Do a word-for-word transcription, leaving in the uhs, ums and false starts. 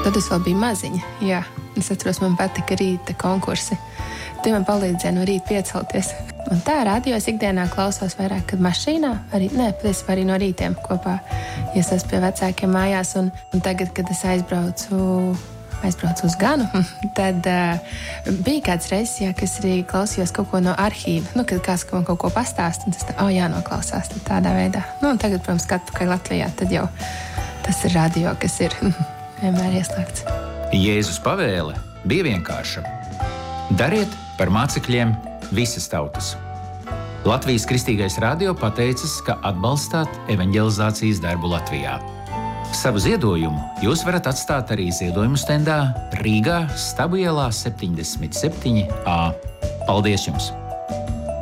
Tad es vēl biju maziņa, jā. Es atceros, man patika rīta konkursi. Tie man palīdzēja no rīta piecelties. Un tā radio es ikdienā klausos vairāk, kad mašīnā, arī, nē, patiesībā arī no rītiem kopā, ja es esmu pie vecākiem mājās. Un, un tagad, kad es aizbraucu, aizbraucu uz Ganu, tad uh, bija kāds reizes, jā, ka es arī klausījos kaut ko no arhīva. Nu, kad kāds man kaut ko pastāst, un tas tā, o, jānoklausās tad tādā veidā. Nu, un tagad, protams, kad atpakaļ Latvijā, tad jau tas ir radio, kas ir vienmēr ieslēgts. Jēzus pavēle bija vienkārša. Dariet par mācekļiem visas tautas. Latvijas Kristīgais radio pateicas, ka atbalstāt evaņģelizācijas darbu Latvijā. Savu ziedojumu jūs varat atstāt arī ziedojumu stendā Rīgā, Stabu ielā septiņdesmit septiņi A. Paldies jums!